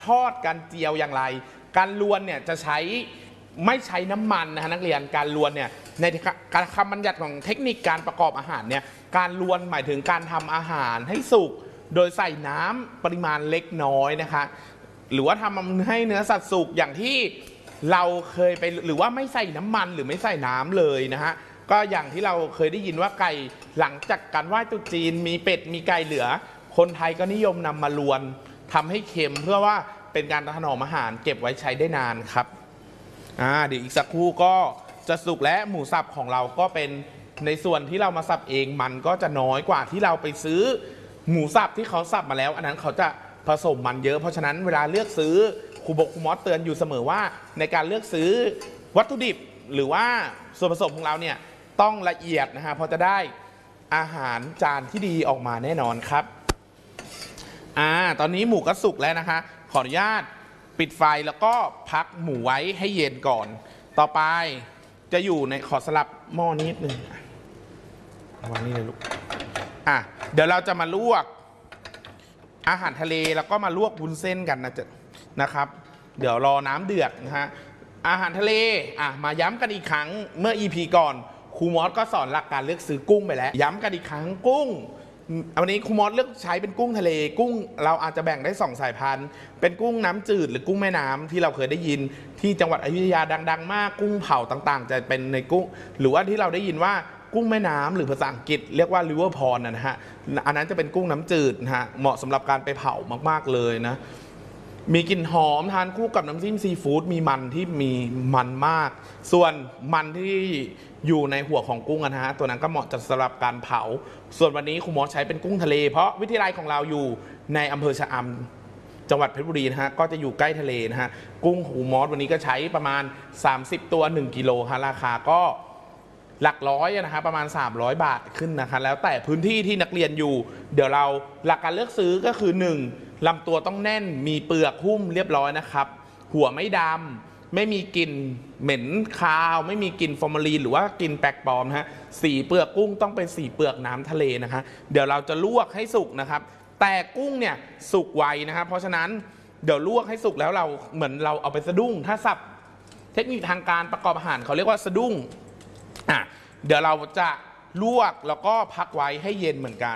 ทอดการเจียวอย่างไรการลวนเนี่ยจะใช้ไม่ใช้น้ำมันนะฮะนักเรียนการลวนเนี่ยในการคำบัญญัติของเทคนิคการประกอบอาหารเนี่ยการลวนหมายถึงการทำอาหารให้สุกโดยใส่น้ำปริมาณเล็กน้อยนะคะหรือว่าทำให้เนื้อสัตว์สุกอย่างที่เราเคยไปหรือว่าไม่ใส่น้ำมันหรือไม่ใส่น้ำเลยนะฮะก็อย่างที่เราเคยได้ยินว่าไก่หลังจากการไหว้ตรุษจีนมีเป็ดมีไก่เหลือคนไทยก็นิยมนำมาลวนทำให้เค็มเพื่อว่าเป็นการถนอมอาหารเก็บไว้ใช้ได้นานครับเดี๋ยวอีกสักครู่ก็จะสุกและหมูสับของเราก็เป็นในส่วนที่เรามาสับเองมันก็จะน้อยกว่าที่เราไปซื้อหมูสับที่เขาสับมาแล้วอันนั้นเขาจะผสมมันเยอะเพราะฉะนั้นเวลาเลือกซื้อครูมอสเตือนอยู่เสมอว่าในการเลือกซื้อวัตถุดิบหรือว่าส่วนผสมของเราเนี่ยต้องละเอียดนะฮะเพราะจะได้อาหารจานที่ดีออกมาแน่นอนครับตอนนี้หมูก็สุกแล้วนะคะขออนุญาตปิดไฟแล้วก็พักหมูไว้ให้เย็นก่อนต่อไปจะอยู่ในขอสลับหม้อนิดนึงวางนี่เลยลูกเดี๋ยวเราจะมาลวกอาหารทะเลแล้วก็มาลวกวุ้นเส้นกันนะครับเดี๋ยวรอน้ำเดือดนะฮะอาหารทะเลมาย้ำกันอีกครั้งเมื่อ EP ก่อนครูมอสก็สอนหลักการเลือกซื้อกุ้งไปแล้วย้ำกันอีกครั้งกุ้งวันนี้ครูมอสเลือกใช้เป็นกุ้งทะเลกุ้งเราอาจจะแบ่งได้2 สายพันธุ์เป็นกุ้งน้ำจืดหรือกุ้งแม่น้ำที่เราเคยได้ยินที่จังหวัดอยุธยาดังๆมากกุ้งเผาต่างๆจะเป็นในกุ้งหรือว่าที่เราได้ยินว่ากุ้งแม่น้ำหรือภาษาอังกฤษเรียกว่า river prawn นะฮะอันนั้นจะเป็นกุ้งน้ำจืดนะฮะเหมาะสำหรับการไปเผามากๆเลยนะมีกลิ่นหอมทานคู่กับน้ำจิ้มซีฟู้ดมีมันที่มีมันมากส่วนมันที่อยู่ในหัวของกุ้งนะฮะตัวนั้นก็เหมาะสำหรับการเผาส่วนวันนี้ครูมอสใช้เป็นกุ้งทะเลเพราะวิทยาลัยของเราอยู่ในอำเภอชะอำจังหวัดเพชรบุรีนะฮะก็จะอยู่ใกล้ทะเลนะฮะกุ้งครูมอสวันนี้ก็ใช้ประมาณ30 ตัว1 กิโลฮะราคาก็หลักร้อยนะฮะประมาณ300 บาทขึ้นนะคะแล้วแต่พื้นที่ที่นักเรียนอยู่เดี๋ยวเราหลักการเลือกซื้อก็คือ1ลำตัวต้องแน่นมีเปลือกหุ้มเรียบร้อยนะครับหัวไม่ดำไม่มีกลิ่นเหม็นคาวไม่มีกลิ่นฟอร์มาลีนหรือว่ากลิ่นแปลกปลอมนะฮะสีเปลือกกุ้งต้องเป็นสีเปลือกน้ำทะเลนะคะเดี๋ยวเราจะลวกให้สุกนะครับแต่กุ้งเนี่ยสุกไวนะครับเพราะฉะนั้นเดี๋ยวลวกให้สุกแล้วเราเหมือนเราเอาไปสะดุ้งถ้าศัพท์เทคนิคทางการประกอบอาหารเขาเรียกว่าสะดุ้งเดี๋ยวเราจะลวกแล้วก็พักไว้ให้เย็นเหมือนกัน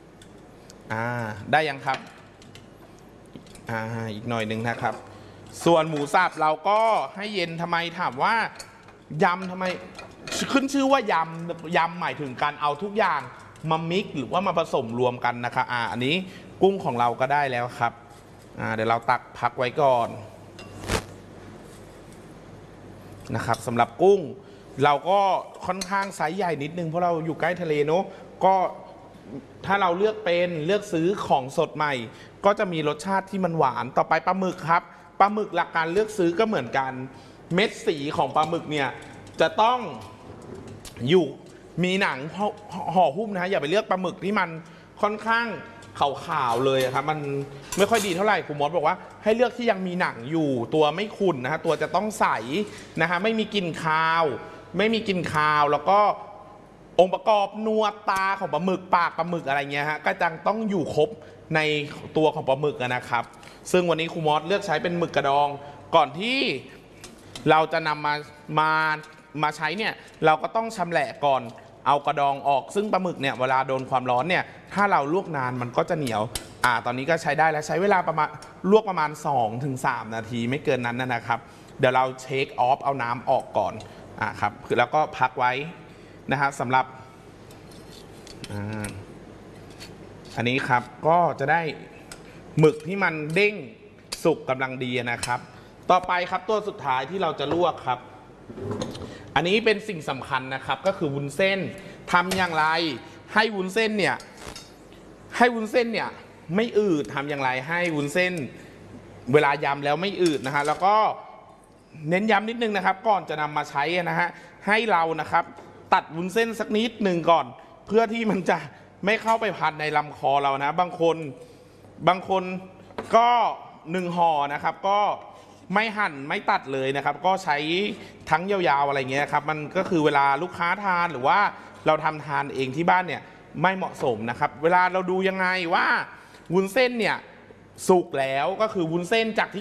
ได้ยังครับอีกหน่อยหนึ่งนะครับส่วนหมูสับเราก็ให้เย็นทำไมถามว่ายำทำไมขึ้นชื่อว่ายำหมายถึงการเอาทุกอย่างมามิกหรือว่ามาผสมรวมกันนะคะอันนี้กุ้งของเราก็ได้แล้วครับเดี๋ยวเราตักพักไว้ก่อนนะครับสำหรับกุ้งเราก็ค่อนข้างไซส์ใหญ่นิดนึงเพราะเราอยู่ใกล้ทะเลเนาะก็ถ้าเราเลือกซื้อของสดใหม่ก็จะมีรสชาติที่มันหวานต่อไปปลาหมึกครับปลาหมึกหลักการเลือกซื้อก็เหมือนกันเม็ดสีของปลาหมึกเนี่ยจะต้องอยู่มีหนังห่อหุ้มนะอย่าไปเลือกปลาหมึกที่มันค่อนข้างขาวๆเลยครับมันไม่ค่อยดีเท่าไหร่ครูมอสบอกว่าให้เลือกที่ยังมีหนังอยู่ตัวไม่ขุ่นนะฮะตัวจะต้องใสนะฮะไม่มีกลิ่นคาวแล้วก็องค์ประกอบนัวตาของปลาหมึกปากปลาหมึกอะไรเงี้ยฮะก็จังต้องอยู่ครบในตัวของปลาหมึกนะครับซึ่งวันนี้ครูมอสเลือกใช้เป็นหมึกกระดองก่อนที่เราจะนำมาใช้เนี่ยเราก็ต้องชำแหละก่อนเอากระดองออกซึ่งปลาหมึกเนี่ยเวลาโดนความร้อนเนี่ยถ้าเราลวกนานมันก็จะเหนียวตอนนี้ก็ใช้ได้แล้วใช้เวลาลวกประมาณ 2-3 นาทีไม่เกินนั้นนะครับเดี๋ยวเราเช็คออฟเอาน้ำออกก่อนครับแล้วก็พักไว้นะครับสำหรับอันนี้ครับก็จะได้หมึกที่มันเด้งสุกกำลังดีนะครับต่อไปครับตัวสุดท้ายที่เราจะลวกครับอันนี้เป็นสิ่งสำคัญนะครับก็คือวุ้นเส้นทำอย่างไรให้วุ้นเส้นเนี่ยไม่อืดทำอย่างไรให้วุ้นเส้นเวลายำแล้วไม่อืดนะฮะแล้วก็เน้นย้ำนิดนึงนะครับก่อนจะนำมาใช้นะฮะให้เรานะครับตัดวุ้นเส้นสักนิดหนึ่งก่อนเพื่อที่มันจะไม่เข้าไปพันในลำคอเรานะบางคนก็1 ห่อนะครับก็ไม่หั่นไม่ตัดเลยนะครับก็ใช้ทั้งยาวๆอะไรเงี้ยครับมันก็คือเวลาลูกค้าทานหรือว่าเราทำทานเองที่บ้านเนี่ยไม่เหมาะสมนะครับเวลาเราดูยังไงว่าวุ้นเส้นเนี่ยสุกแล้วก็คือวุ้นเส้นจากที่